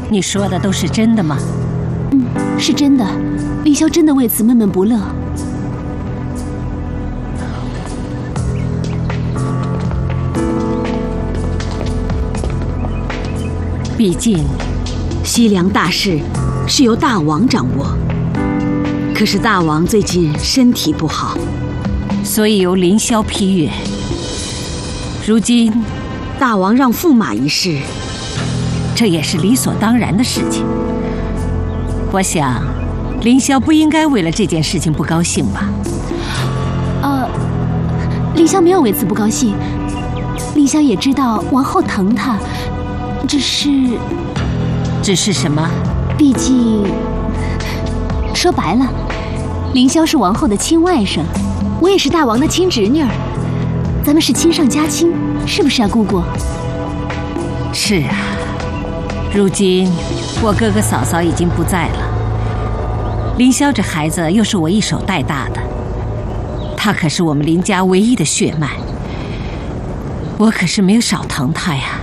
你说的都是真的吗？ 是真的。凌霄真的为此闷闷不乐。 毕竟， 西凉大事是由大王掌握，可是大王最近身体不好， 所以由凌霄批阅。如今， 大王让驸马一事， 这也是理所当然的事情。我想，凌霄不应该为了这件事情不高兴吧？ 凌霄没有为此不高兴。凌霄也知道王后疼他，只是什么？ 毕竟，说白了，凌霄是王后的亲外甥，我也是大王的亲侄女儿，咱们是亲上加亲，是不是啊，姑姑？ 是啊，如今我哥哥嫂嫂已经不在了，凌霄这孩子又是我一手带大的，他可是我们林家唯一的血脉，我可是没有少疼他呀。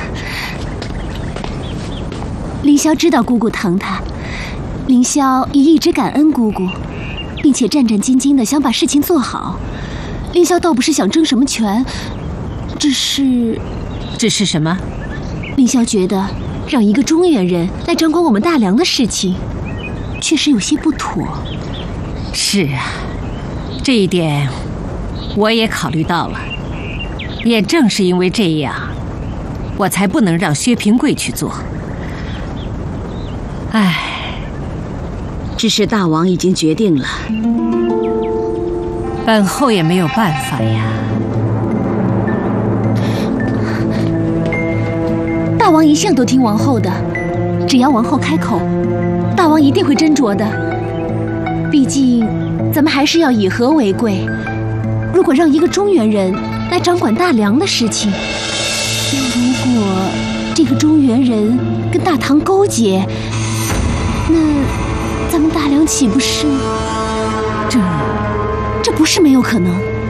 凌霄知道姑姑疼他，凌霄也一直感恩姑姑，并且战战兢兢地想把事情做好。凌霄倒不是想争什么权，只是什么？ 凌霄觉得让一个中原人来掌管我们大梁的事情，确实有些不妥。 是啊，这一点我也考虑到了。也正是因为这样，我才不能让薛平贵去做。唉， 只是大王已经决定了， 本后也没有办法呀。 大王一向都听王后的，只要王后开口，大王一定会斟酌的。毕竟，咱们还是要以和为贵。如果让一个中原人来掌管大梁的事情，如果这个中原人跟大唐勾结，那咱们大梁岂不是？这不是没有可能。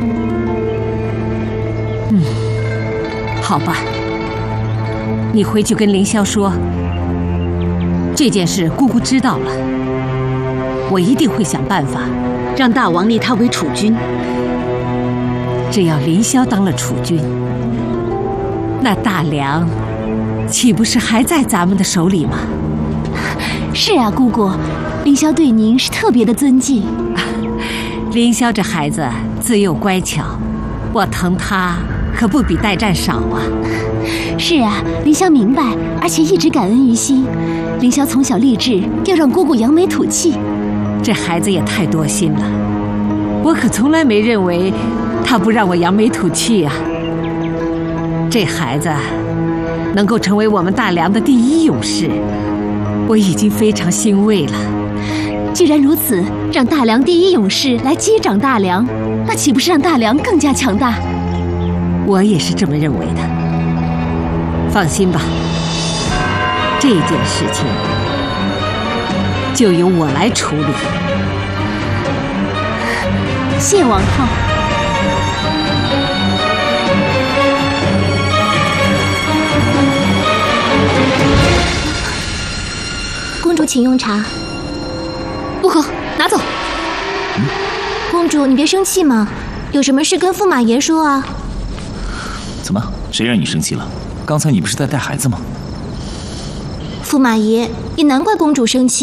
好吧，你回去跟凌霄说，这件事姑姑知道了，我一定会想办法让大王立他为储君。 只要凌霄当了储君，那大梁岂不是还在咱们的手里吗？ 是啊，姑姑，凌霄对您是特别的尊敬。 凌霄这孩子自幼乖巧，我疼他可不比代战少啊。 是啊，凌霄明白，而且一直感恩于心。凌霄从小立志要让姑姑扬眉吐气， 这孩子也太多心了，我可从来没认为他不让我扬眉吐气啊。这孩子能够成为我们大梁的第一勇士，我已经非常欣慰了。 既然如此，让大梁第一勇士来接掌大梁，那岂不是让大梁更加强大？ 我也是这么认为的。放心吧，这件事情就由我来处理。 谢王后。 公主，请用茶。 不喝，拿走。 公主，你别生气嘛，有什么事跟驸马爷说啊。 怎么？谁让你生气了？刚才你不是在带孩子吗？ 驸马爷，也难怪公主生气。